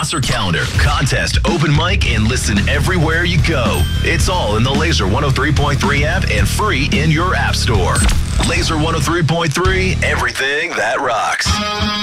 sponsor calendar, contest, open mic, and listen everywhere you go. It's all in the Laser 103.3 app and free in your app store. Laser 103.3, everything that rocks.